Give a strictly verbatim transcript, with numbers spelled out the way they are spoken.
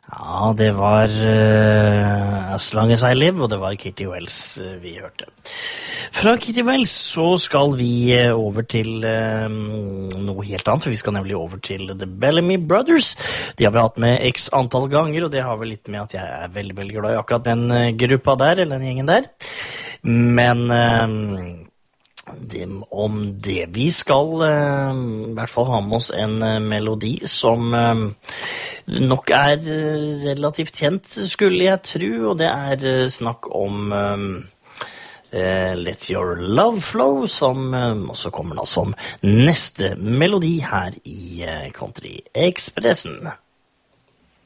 Ja, det var uh, As Long As I Live, og det var Kitty Wells uh, vi hørte. Fra Kitty Wells så skal vi uh, over til uh, noe helt annet, for vi skal nemlig over til The Bellamy Brothers. De har vi hatt med x antall ganger, og det har vel litt med at jeg er veldig, veldig glad i akkurat den uh, gruppa der, eller den gjengen der. Men... Uh, Det, om det vi skal uh, i hvert fall ha med oss en uh, melodi som uh, nok er uh, relativt kjent, skulle jeg tro, og det er uh, snakk om uh, uh, Let Your Love Flow, som uh, også kommer da som neste melodi her i uh, Country Expressen.